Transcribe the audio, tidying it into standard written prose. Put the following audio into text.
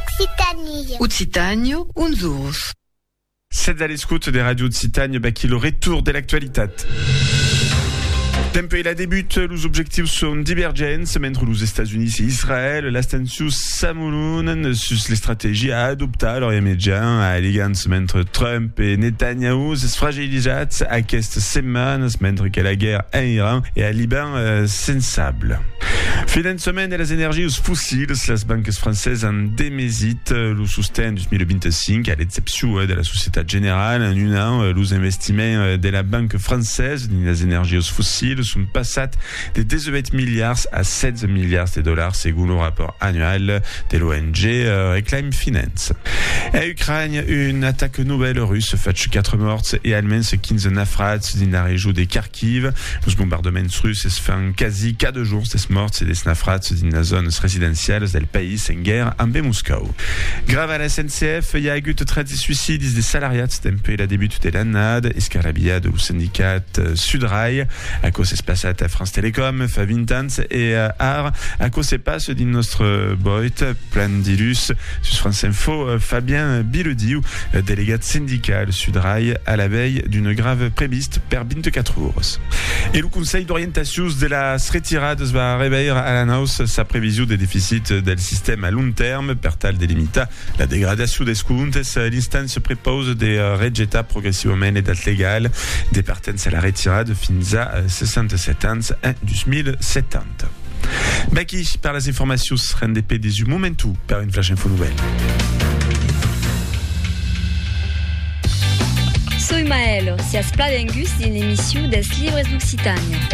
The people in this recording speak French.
Occitanie. Occitânio, unzurs. C'est à l'escoute des radios de Citagne, qui le retour de l'actualité. Tempo la débute, les objectifs sont divergents, mentre les États-Unis et Israël l'astensius s'amolun sur les stratégies à adopter lors immédiat à l'égance mentre Trump et Netanyahu se fragilisent à cette semaine, mentre que la guerre en Iran et à Liban sensable. Fin de semaine, les énergies fossiles, les banques françaises en démésitent le soutien du 2025 à l'exception de la Société Générale. En un an, les investissements de la banque française dans les énergies fossiles sont passés de 18 milliards à 16 milliards de dollars, selon le rapport annuel de l'ONG Reclaim Finance. En Ukraine, une attaque nouvelle russe fait 4 morts et allemande 15 naufrats dans la région de Kharkiv. Les bombardements russes se font quasi 4 jours des morts et des naufrats dans la zone résidentielle du pays en guerre en Moscou. Grave à la SNCF, il y a eu 13 suicides des salariés depuis le début de l'année, escarabia du syndicat Sudrail, à cause de passat à France Télécom, fa 20 ans, et à cause de passe de notre boît, plein d'illus, sur France Info, Fabien Bilediou, délégat syndical Sudrail, à la veille d'une grave préviste per 24 jours. Et le conseil d'orientation de la retirade va réveiller à la hausse sa prévision des déficits du système à long terme, per tal de limiter la dégradation des comptes. L'instance propose de rejeter progressivement les dates légales des partences à la retirade fins à 67 ans en 2070. Baki, par les informations, RNDP des momentu par une flash info nouvelle. Soy Maël, si as pladengus d'une émission des livres d'Occitanie.